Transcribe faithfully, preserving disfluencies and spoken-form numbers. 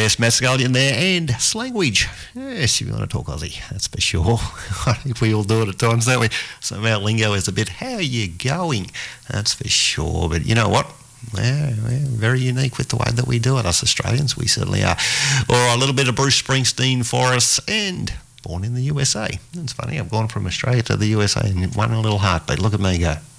Yes, Matt Scullion there, and language. Yes, if you want to talk Aussie, that's for sure. I think we all do it at times, don't we? Some of our lingo is a bit, how are you going? That's for sure. But you know what? Yeah, we're very unique with the way that we do it, us Australians. We certainly are. Or a little bit of Bruce Springsteen for us, and born in the U S A. It's funny, I've gone from Australia to the U S A in one little heartbeat. Look at me go.